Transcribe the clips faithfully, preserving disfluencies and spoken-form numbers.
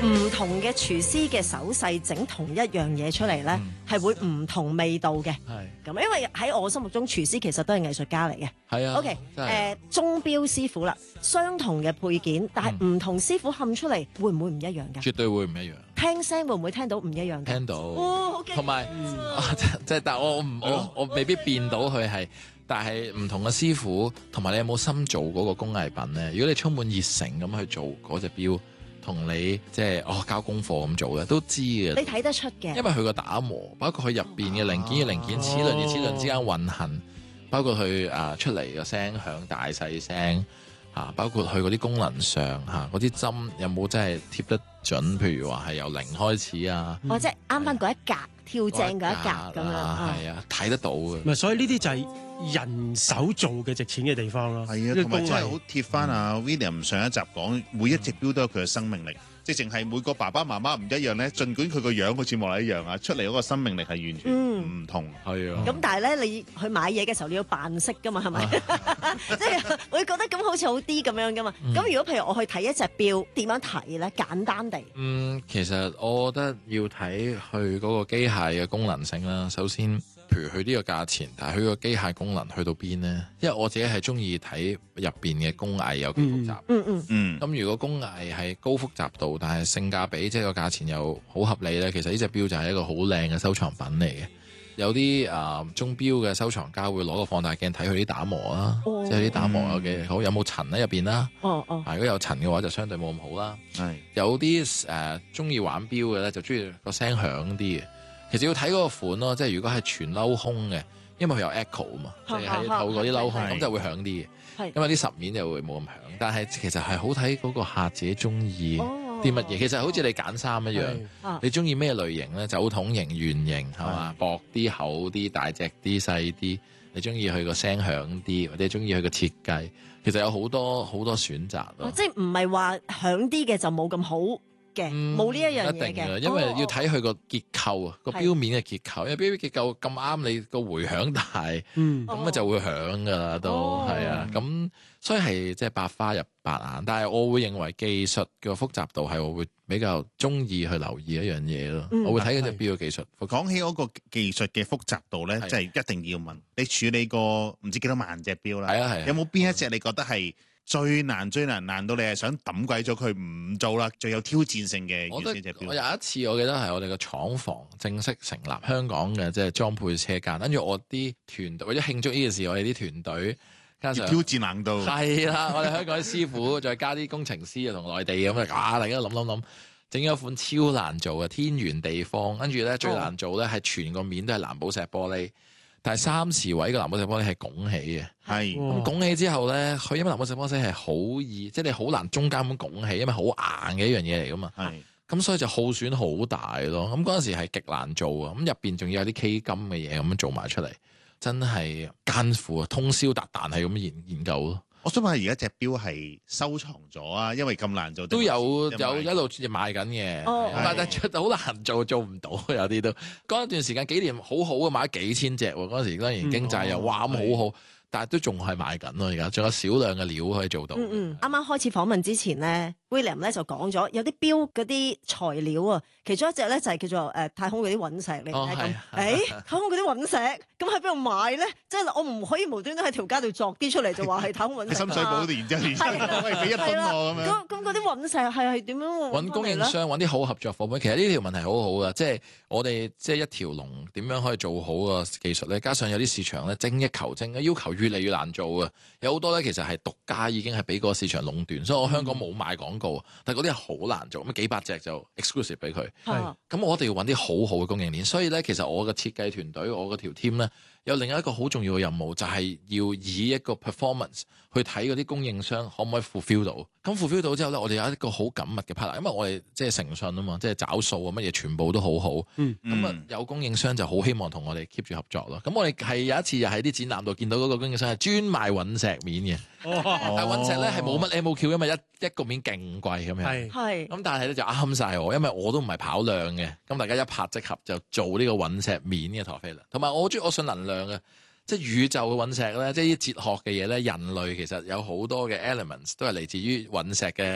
唔同嘅廚師嘅手勢整同一樣嘢出嚟咧，係、嗯、會唔同味道嘅。係咁，因為喺我心目中，廚師其實都係藝術家嚟嘅。係啊。O K，誒，鐘錶師傅啦，相同嘅配件，但係唔同師傅冚出嚟，會唔會唔一樣㗎？絕對會唔一樣。聽聲會唔會聽到唔一樣？聽到。哦，同埋即係，但係我唔我我未必變到佢係。但係唔同嘅師傅，同埋你有冇心做嗰個工藝品咧？如果你充滿熱誠咁去做嗰隻錶，同你即係哦交功課咁做咧，都知嘅。你睇得出嘅，因為佢個打磨，包括佢入邊嘅零件與零件齒輪與齒輪之間運行，包括佢啊出嚟嘅聲響大細聲嚇，包括佢嗰啲功能上嚇，嗰啲針有冇真係貼得準？譬如話係由零開始啊，或者啱翻嗰一格跳正嗰一格咁樣，係啊，睇得到嘅。唔係，所以呢啲就係人手做嘅值錢嘅地方咯。係啊，同埋真係好貼翻阿 William 上一集講，每一隻錶都有佢嘅生命力，即係淨係每個爸爸媽媽唔一樣咧。儘管佢個樣好似冇嚟一樣啊，出嚟嗰個生命力係完全唔同。係啊。咁但係咧，你去買嘢嘅時候，你要扮識噶嘛，係咪？即係會覺得咁好似好啲咁樣噶嘛。咁如果譬如我去睇一隻錶，點樣睇咧？簡單地。嗯，其實我覺得要睇佢嗰個機械嘅功能性啦。首先。譬如佢呢個價錢，但係佢個機械功能去到邊呢？因為我自己係中意睇入邊嘅工藝有幾複雜。嗯嗯嗯。咁如果工藝係高複雜度，但係性價比即係個價錢又好合理呢，其實呢隻錶就係一個好靚嘅收藏品嚟嘅。有啲啊鐘錶嘅收藏家會攞個放大鏡睇佢啲打磨啦，哦、即係啲打磨有幾好，有冇塵喺入邊啦？哦哦。如果有塵嘅話，就相對冇咁好啦。係。有啲誒中意玩錶嘅咧，就中意個聲響啲嘅。其實要睇嗰個款咯，即係如果係全鏤空嘅，因為佢有 echo 啊嘛，即係喺透過啲鏤空，咁就會響啲嘅。因為啲實面就會冇咁響，但係其實係好睇嗰個客自己中意啲乜嘢。其實好似你揀衫一樣，你中意咩類型咧？酒桶型、圓形係嘛？薄啲、厚啲、大隻啲、細啲。你中意佢個聲響啲，或者中意佢個設計，其實有好多好多選擇咯。即係唔係話響啲嘅就冇咁好？冇呢一樣嘢嘅，因為要睇佢個結構啊，個錶面嘅結構，因為錶結構咁啱你個迴響大，咁啊、嗯、就會響噶啦，都係啊，咁所以係即係百花入百眼，但係我會認為技術嘅複雜度係我會比較中意去留意一樣嘢咯，嗯、我會睇嗰隻錶嘅技術。講起嗰個技術嘅複雜度咧，即係一定要問你處理過唔知幾多萬隻錶啦，係啊係，有冇邊一隻你覺得係？最難最難難到你係想抌鬼咗佢唔做啦，最有挑戰性嘅。我覺得我有一次我記得係我哋個廠房正式成立香港嘅即係裝配車間，跟住我啲團隊為咗慶祝呢件事，我哋啲團隊加上挑戰難度係啦，我哋香港啲師傅再加啲工程師啊同內地咁啊，大家諗諗諗整咗一款超難做嘅天圓地方，跟住咧最難做咧係全個面都係藍寶石玻璃。但係三時位嘅藍寶石玻璃係拱起嘅，係咁拱起之後咧，佢因為藍寶石玻璃係好易，即係你好難中間咁拱起，因為好硬嘅一樣嘢嚟噶嘛，係咁所以就耗損好大咯。咁嗰陣時係極難做啊，咁入邊仲要有啲 K 金嘅嘢咁樣做埋出嚟，真係艱苦啊，通宵達旦係咁研研究咯。我想問而家隻錶係收藏咗啊？因為咁難做，都有有一路賣緊嘅，哦、但係出好難做，做唔到有啲都。嗰一段時間幾年好好嘅，買咗幾千隻喎。嗰陣時當然經濟又哇咁好好，但係都仲係賣緊咯。而家仲有少量嘅料可以做到。嗯嗯，啱啱開始訪問之前咧，William 咧就講咗有啲錶嗰啲材料啊，其中一隻咧就係叫做誒太空嗰啲隕石嚟嘅。咁誒太空嗰啲隕石，咁喺邊度買咧？即係我唔可以無端端喺條街度作啲出嚟就話係太空隕石。深水埗然之後連可以俾一噸我咁樣。咁咁嗰啲隕石係係點樣揾供應商揾啲好合作夥伴？其實呢條問題好好㗎，即係我哋即係一條龍點樣可以做好個技術咧？加上有啲市場咧精益求精，要求越嚟越難做啊！有好多咧其實係獨家已經係俾個市場壟斷，所以我香港冇賣廣告，但係嗰啲係好難做，咁幾百隻就 exclusive 俾佢。係咁我哋要揾啲好好嘅供應鏈，所以咧其實我嘅設計團隊，我嗰條 team 咧有另一個好重要嘅任務，就係要以一個 performance 去睇嗰啲供應商可唔可以 fulfill 到。咁 fulfill 到之後咧，我哋有一個好緊密嘅 partner，因為我哋即係誠信啊嘛，即係找數啊，乜嘢全部都好好。嗯，咁啊有供應商就好希望同我哋 keep 住合作咯。咁我哋係有一次又喺啲展覽度見到嗰個供應商係專賣隕石面嘅，哦、但係隕石咧係冇乜 M O Q，因為一一個面勁貴咁樣。係係。咁但係咧就啱晒我，因為我都唔係跑量嘅，咁大家一拍即合就做呢個隕石面嘅陀飛輪。同埋我好中意我信能量嘅。即係宇宙嘅隕石咧，即係啲哲學嘅嘢咧，人類其實有好多嘅 elements 都係嚟自於隕石嘅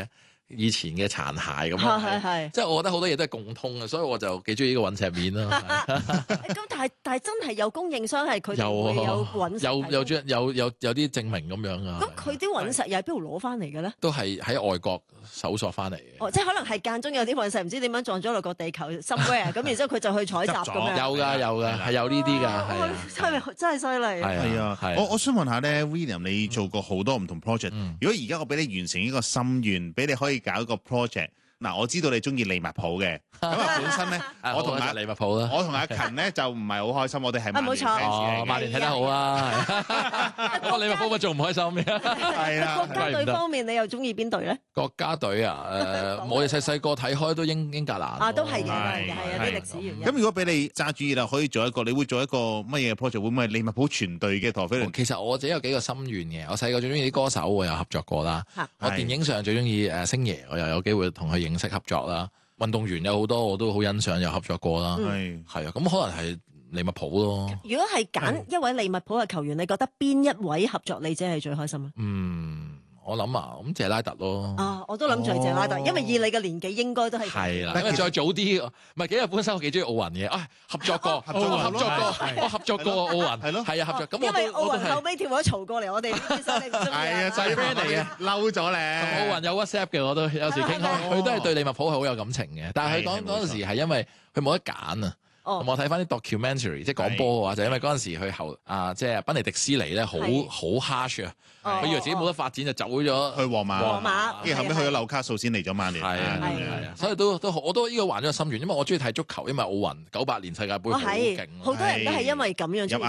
以前嘅殘骸咁樣，即係我覺得好多嘢都係共通嘅，所以我就幾中意呢個隕石面咯。 咁但係但係真係有供應商係佢哋會有隕石， 有有有有有有啲證明咁樣啊。 咁佢啲隕石又喺邊度攞翻嚟嘅咧？ 都係喺外國搜索翻嚟嘅。 哦，即係可能係間中有啲隕石唔知點樣撞咗落個地球 somewhere， 咁然之後佢就去採集咁樣。 有㗎有㗎，係有呢啲㗎，係真係真係犀利。 係啊，我我想問下咧 ，William， 你做過好多唔同 project，如果而家我俾你完成呢個心願，俾你可以搞一個 project。嗱，我知道你中意利物浦嘅，咁啊本身咧，我同阿利物浦啦， 我同阿勤咧就唔係好開心，我哋係曼聯 fans 嚟嘅。 曼聯睇得好啊，我利物浦咪仲唔開心咩？ 係啦， 國家隊方面你又中意邊隊咧？ 國家隊啊，誒，我哋細細個睇開都英英格蘭啊，都係嘅，係有啲歷史原因。 咁如果俾你揸主意啦，可以做一個，你會做一個乜嘢 project？會唔會係利物浦全隊嘅陀飛輪？ 其實我自己有幾個心願嘅，我細個最中意啲歌手，我有合作過啦。我電影上最中意誒星爺，我又有機會同佢認識合作啦。運動員有好多我都好欣賞，有合作過啦。係係啊，咁可能係利物浦咯。 如果係揀一位利物浦嘅球員，你覺得邊一位合作你真係最開心啊？ 嗯。我諗啊，咁謝拉特咯。 啊，我都諗住係謝拉特，因為以你嘅年紀應該都係。 係啦，因為再早啲，唔係幾日本身我幾中意奧運嘅，啊合作過，合作過，我合作過奧運，係咯，係啊合作。咁因為奧運後尾跳咗槽過嚟，我哋呢啲所以你唔中意。 係啊，就係 friend 嚟嘅，嬲咗咧。 同奧運有 WhatsApp 嘅，我都有時傾開，佢都係對利物浦係好有感情嘅。但係佢講嗰陣時係因為佢冇得揀啊。我睇翻啲 documentary， 即係講波嘅話，就因為嗰陣時佢後啊，即係賓尼迪斯尼咧，好好 harsh 啊，佢以為自己冇得發展，就走咗去皇馬， 皇馬， 跟住後尾去咗紐卡素先嚟咗曼聯。 係啊係啊，所以都都我都呢個還咗個心願，因為我中意睇足球，因為奧運九八年世界盃好勁， 好多人都係因為咁樣。